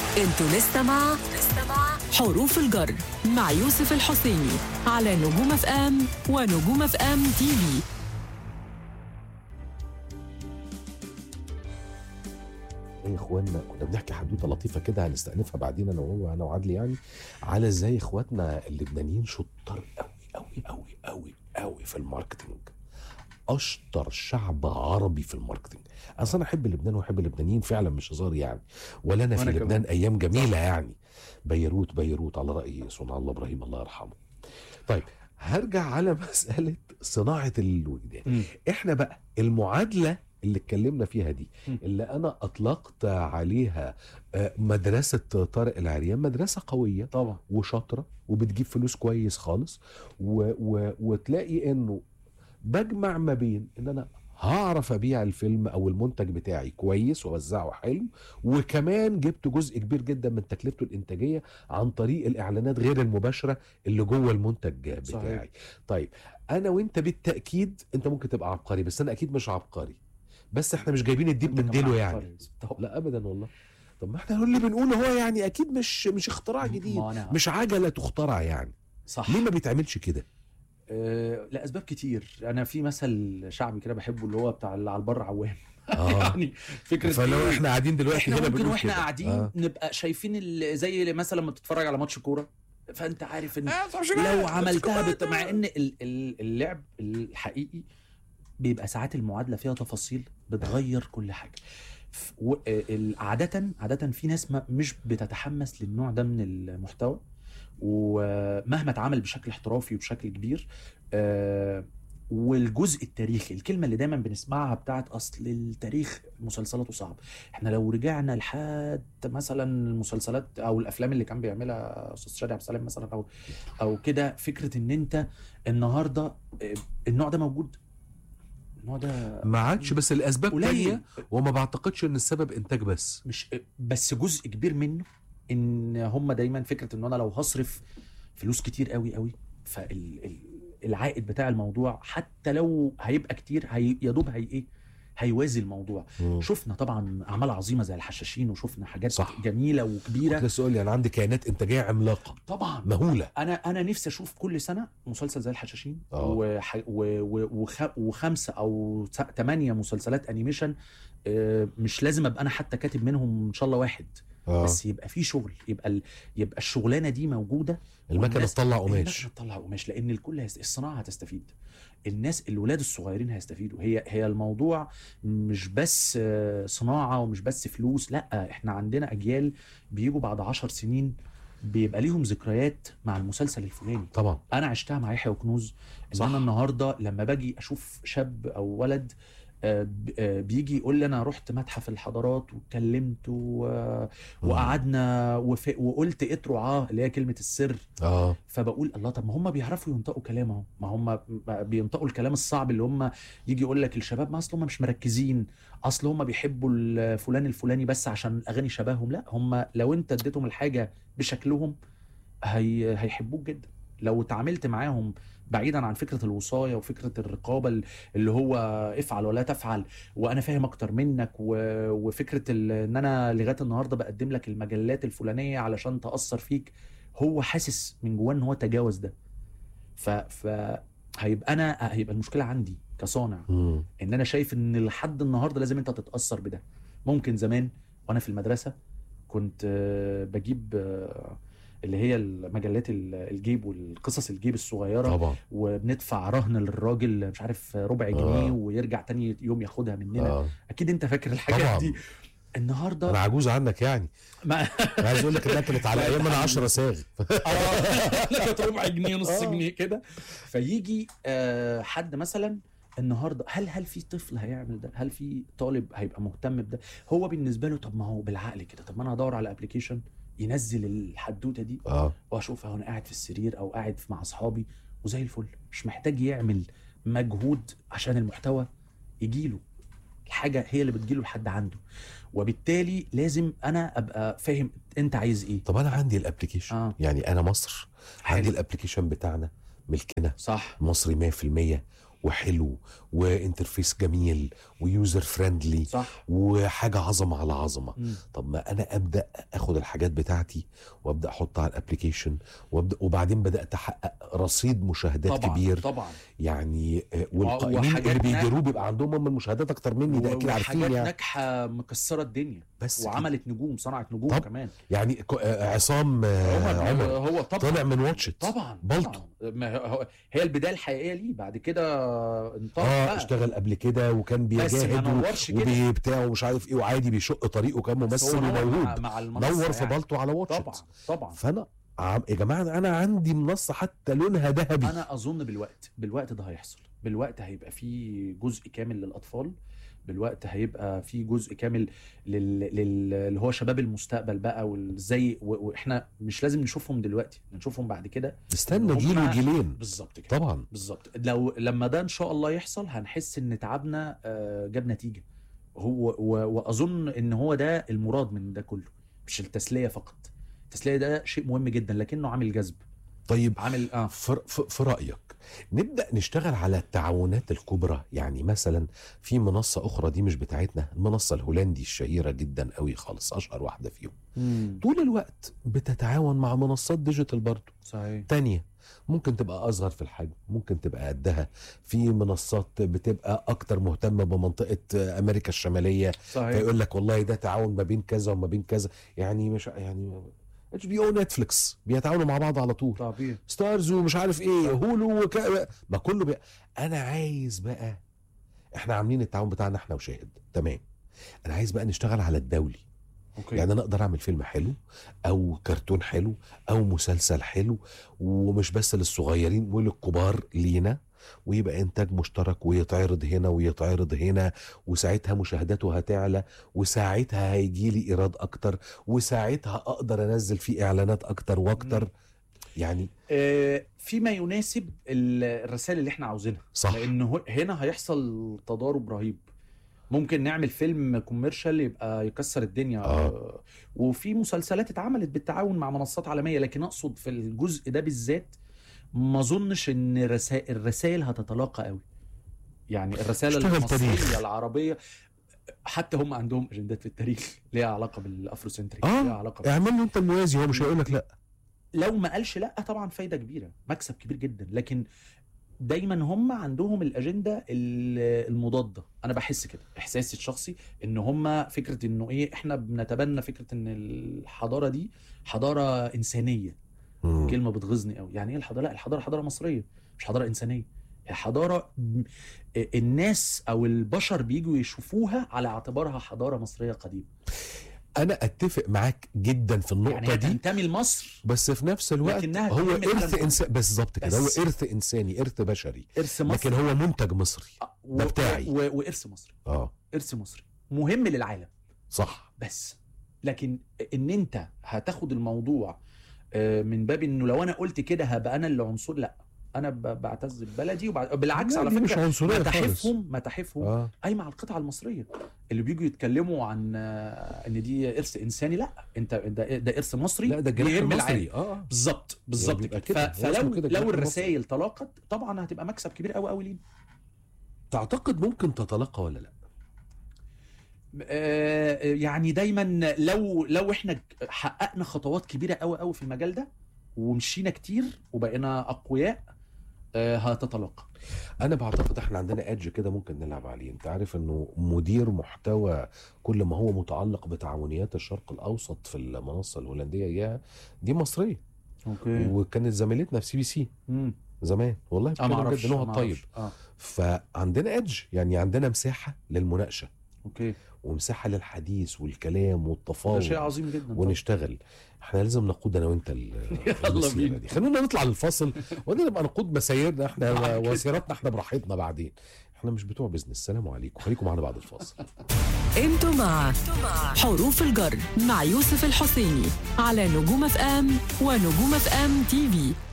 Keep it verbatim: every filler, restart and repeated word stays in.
انتوا لسه مع حروف الجر مع يوسف الحسيني على نجوم اف ام ونجوم اف ام تي في. ايه اخواننا، كنا بنحكي حدوته لطيفه كده هنستأنفها بعدين انا وهو انا وعدلي، يعني على ازاي اخواتنا اللبنانيين شطار قوي قوي قوي قوي قوي في الماركتينج. اشطر شعب عربي في الماركتينج. اصلا انا احب لبنان واحب اللبنانيين فعلا، مش هزار يعني. ولا انا في لبنان كمان. ايام جميله يعني. بيروت بيروت على راي صنع الله ابراهيم الله يرحمه. طيب هرجع على مساله صناعه الوجدان. احنا بقى المعادله اللي اتكلمنا فيها دي، اللي انا اطلقت عليها مدرسه طارق العريان، مدرسه قويه طبعا وشاطره وبتجيب فلوس كويس خالص، و و وتلاقي انه بجمع ما بين ان انا هعرف ابيع الفيلم او المنتج بتاعي كويس واوزعه حلو، وكمان جبت جزء كبير جدا من تكلفته الانتاجيه عن طريق الاعلانات غير المباشره اللي جوه المنتج بتاعي. صحيح. طيب انا وانت بالتاكيد انت ممكن تبقى عبقري، بس انا اكيد مش عبقري، بس احنا مش جايبين الديب من ديله يعني. لا ابدا والله. طب ما احنا اللي بنقوله هو يعني اكيد مش مش اختراع جديد، مش عجله تخترع يعني. صح. ليه ما بيتعملش كده؟ أه لاسباب كتير. انا في مثل شعبي كده بحبه اللي هو بتاع اللي على البر عوام. آه. يعني فكره فلو احنا قاعدين دلوقتي احنا هنا ممكن واحنا كده. قاعدين آه. نبقى شايفين زي مثلا لما تتفرج على ماتش كوره، فانت عارف ان آه لو عملتها بت... مع ان اللعب الحقيقي بيبقى ساعات المعادله فيها تفاصيل بتغير كل حاجه. عاده عاده في ناس مش بتتحمس للنوع ده من المحتوى، ومهما اتعمل بشكل احترافي وبشكل كبير. آه والجزء التاريخي، الكلمه اللي دايما بنسمعها بتاعت اصل التاريخ مسلسلاته صعب. احنا لو رجعنا لحد مثلا المسلسلات او الافلام اللي كان بيعملها استاذ شادي عبد السلام مثلا او او كده، فكره ان انت النهارده النوع ده موجود، النوع ده ما عادش، بس الاسباب تانية، وما بعتقدش ان السبب انتاج بس مش بس جزء كبير منه ان هم دايما فكره ان انا لو هصرف فلوس كتير قوي قوي فالعائد بتاع الموضوع حتى لو هيبقى كتير هي يدوب هي ايه هيوازي الموضوع. مم. شفنا طبعا اعمال عظيمه زي الحشاشين، وشفنا حاجات صح. جميله وكبيره. كنت لسه اقول لي انا عندي كيانات انتاجيه عملاقه طبعا مهوله. انا انا نفسي اشوف كل سنه مسلسل زي الحشاشين وح... و... و... وخ... وخمسه او ثمانيه مسلسلات انيميشن. مش لازم ابقى انا حتى كاتب منهم ان شاء الله واحد. آه. بس يبقى في شغل، يبقى ال... يبقى الشغلانه دي موجوده، المكنه تطلع قماش، المكنه تطلع قماش، لان الكل هيست... الصناعه هتستفيد، الناس الولاد الصغيرين هيستفيدوا. هي هي الموضوع مش بس صناعه ومش بس فلوس، لا احنا عندنا اجيال بيجوا بعد عشر سنين بيبقى ليهم ذكريات مع المسلسل الفلاني. طبعا انا عشتها مع يحيى وكنوز. ان انا النهارده لما باجي اشوف شاب او ولد بيجي يقول لي انا رحت متحف الحضارات واتكلمت وقعدنا وف... وقلت اترو عاه اللي هي كلمه السر. اه فبقول الله، طب ما هم بيعرفوا ينطقوا كلامهم، ما هم بينطقوا الكلام الصعب اللي هم يجي يقول لك الشباب ما اصل هم مش مركزين، اصل هم بيحبوا فلان الفلاني بس عشان الاغاني شبههم. لا، هم لو انت اديتهم الحاجه بشكلهم هي... هيحبوك جدا. لو اتعاملت معاهم بعيدا عن فكرة الوصاية وفكرة الرقابة اللي هو افعل ولا تفعل وانا فاهم اكتر منك، وفكرة ان انا لغاية النهاردة بقدم لك المجلات الفلانية علشان تأثر فيك، هو حاسس من جواه ان هو تجاوز ده. ف... ف... هيبقى انا هيبقى المشكلة عندي كصانع م. ان انا شايف ان لحد النهاردة لازم انت تتأثر بده. ممكن زمان وانا في المدرسة كنت بجيب اللي هي المجلات الجيب والقصص الجيب الصغيرة طبعا، وبندفع رهن للراجل مش عارف ربع جنيه آه. ويرجع تاني يوم ياخدها مننا. آه. اكيد انت فاكر الحاجات دي. النهارده انا عجوز عنك يعني ما... عايز اقول لك انها كانت على ايام انا عشرة صاغ اه كانت ربع جنيه نص جنيه كده. فيجي آه حد مثلا النهارده، هل هل في طفل هيعمل ده؟ هل في طالب هيبقى مهتم بده؟ هو بالنسبه له طب ما هو بالعقل كده، طب ما انا هدور على ابلكيشن ينزل الحدوته دي اه واشوفها وانا قاعد في السرير او قاعد مع اصحابي وزي الفل، مش محتاج يعمل مجهود عشان المحتوى يجيله، الحاجه هي اللي بتجيله لحد عنده. وبالتالي لازم انا ابقى فاهم انت عايز ايه. طب انا عندي الابلكيشن آه. يعني انا مصر حلو. عندي الابلكيشن بتاعنا ملكنا صح، مصري مية في المية وحلو وانترفيس جميل ويوزر فريندلي صح. وحاجه عظمه على عظمه. مم. طب ما انا ابدا اخد الحاجات بتاعتي وابدا احطها على الابليكيشن وابدا وبعدين بدات احقق رصيد مشاهدات طبعا كبير طبعا يعني. آه، والقائمين وحاجات اللي ناجحة. بيجروه بيبقى عندهم هم المشاهدات اكتر مني، ده اكيد عارفين وحاجات يعني. ناجحه مكسره الدنيا بس كده. وعملت نجوم، صنعت نجوم طب كمان. يعني ك- آه، عصام آه، عمر عمر هو طبعا طلع من واتشت طبعا بلطو. طبعا. ما هو- هي البدايه الحقيقيه ليه، بعد كده انطلق اه بقى. اشتغل قبل كده وكان بس ما بيجاهد نورش كده. وبيبتاع ومش عارف ايه، وعادي بيشق طريقه كان بس ممثل هو نور مع, وموهوب. مع المنصه نور في يعني. بلطو على واتشت. طبعا طبعا. فانا عم... يا جماعه انا عندي منصه حتى لونها ذهبي. انا اظن بالوقت بالوقت ده هيحصل، بالوقت هيبقى في جزء كامل للاطفال، بالوقت هيبقى في جزء كامل لل... لل... اللي هو شباب المستقبل بقى، وازاي و... واحنا مش لازم نشوفهم دلوقتي، نشوفهم بعد كده. استنى هم- جيل وجيلين. بالظبط كده. طبعا بالظبط. لو لما ده ان شاء الله يحصل هنحس ان تعبنا آه، جاب نتيجه. هو و... واظن ان هو ده المراد من ده كله، مش التسليه فقط. التسليه ده شيء مهم جدا لكنه عامل جذب، طيب عامل اه في, في, في رايك نبدا نشتغل على التعاونات الكبرى؟ يعني مثلا في منصه اخرى دي مش بتاعتنا، المنصه الهولندي الشهيره جدا قوي خالص، اشهر واحده فيهم، مم. طول الوقت بتتعاون مع منصات ديجيتال برضو صحيح. تانية، ممكن تبقى أصغر في الحجم، ممكن تبقى قدها. في منصات بتبقى أكتر مهتمة بمنطقة أمريكا الشمالية، صحيح. فيقول لك والله ده تعاون ما بين كذا وما بين كذا. يعني مش يعني اتش بي او نتفليكس بيتعاونوا مع بعض على طول، طبيعي. ستارز ومش عارف ايه هولو وك... ما كله بي... انا عايز بقى، احنا عاملين التعاون بتاعنا احنا وشاهد تمام، انا عايز بقى نشتغل على الدولي. اوكي. يعني انا اقدر اعمل فيلم حلو او كرتون حلو او مسلسل حلو، ومش بس للصغيرين وللكبار لينا، ويبقى انتاج مشترك ويتعرض هنا ويتعرض هنا، وساعتها مشاهداته هتعلى، وساعتها هيجي لي ايراد اكتر، وساعتها اقدر انزل فيه اعلانات اكتر واكتر. يعني آه فيما يناسب ال- الرسائل اللي احنا عاوزينها، صح. لان هو- هنا هيحصل تضارب رهيب. ممكن نعمل فيلم كوميرشال يبقى يكسر الدنيا. آه. وفي مسلسلات اتعملت بالتعاون مع منصات عالمية، لكن اقصد في الجزء ده بالذات ما اظنش ان الرسائل الرسائل هتتلاقى قوي. يعني الرسالة اشتغل المصرية تاريخ. العربية، حتى هم عندهم اجندات في التاريخ ليها علاقة بالافروسنتريك، آه. ليها علاقة بال... اعمل له انت الموازي، هو مش هيقول لك لا. لو ما قالش لا طبعا فايدة كبيرة، مكسب كبير جدا، لكن دايما هم عندهم الاجنده ال- المضاده. انا بحس كده، احساسي الشخصي ان هم فكره انه ايه، احنا بنتبنى فكره ان الحضاره دي حضاره انسانيه. مم. كلمه بتغيظني قوي. يعني ايه الحضاره؟ لا، الحضاره حضاره مصريه، مش حضاره انسانيه. هي حضاره م- الناس او البشر بيجوا يشوفوها على اعتبارها حضاره مصريه قديمه. انا اتفق معاك جدا في النقطه يعني هي دي، تنتمي لمصر، بس في نفس الوقت لكنها هو تهم العالم ارث كله. انسان بالظبط كده، هو بس. ارث انساني، ارث بشري، ارث مصري، لكن هو منتج مصري. و- ده بتاعي. و- و- وارث مصري، اه ارث مصري مهم للعالم. صح. بس لكن ان انت هتاخد الموضوع آه، من باب انه لو انا قلت كده هبقى انا اللي عنصر، لا، انا ب- بعتز ببلدي، وبالعكس لا، على دي مش فكره عنصرية خالص. متاحفهم متاحفهم اه قايمه على القطعه المصريه، اللي بيجوا يتكلموا عن آه، ان دي ارث انساني. لا، انت ده, ده ارث مصري، لا ده الجناح بيهم العالم. المصري. اه بالظبط بالظبط بيبقى كده. كده، ف- هو اسمه فلو كده الجناح لو المصري. الرسائل تلاقت طبعا هتبقى مكسب كبير قوي قوي لينا. تعتقد ممكن تتلقى ولا لا؟ آه، يعني دايما لو لو احنا حققنا خطوات كبيره قوي قوي في المجال ده ومشينا كتير وبقينا اقوياء، آه، هتتلقى. انا بعتقد احنا عندنا ادج كده ممكن نلعب عليه. انت عارف انه مدير محتوى كل ما هو متعلق بتعاونيات الشرق الاوسط في المنصه الهولنديه هي دي مصريه، اوكي. وكانت زميلتنا في سي بي سي امم زمان، والله اه ما بتكلم اعرفش جد نوها ما الطيب. أعرفش. اه فعندنا ادج، يعني عندنا مساحه للمناقشه اوكي. ومساحه للحديث والكلام ده والتفاوض شيء عظيم جدا. طبعا. ونشتغل. احنا لازم نقود انا وانت ال- يلا المسيرة بينا. دي. خلونا نطلع للفاصل ونبقى نقود مسايرنا احنا بعد كده. وسيرتنا احنا براحتنا بعدين. احنا مش بتوع بزنس. السلام عليكم، خليكم معانا بعد الفاصل. انتوا مع حروف الجر مع يوسف الحسيني على نجوم اف ام ونجوم اف ام تي في.